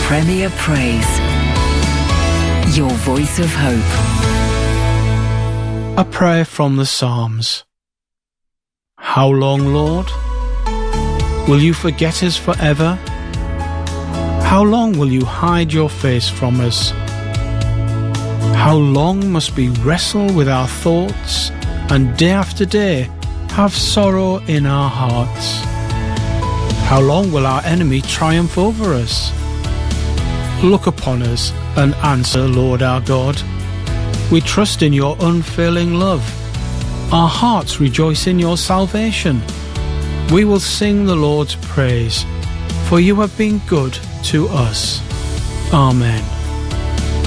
Premier Praise. Your voice of hope. A prayer from the Psalms. How long, Lord? Will you forget us forever? How long will you hide your face from us? How long must we wrestle with our thoughts and day after day have sorrow in our hearts? How long will our enemy triumph over us? Look upon us and answer, Lord our God. We trust in your unfailing love. Our hearts rejoice in your salvation. We will sing the Lord's praise, for you have been good to us. Amen.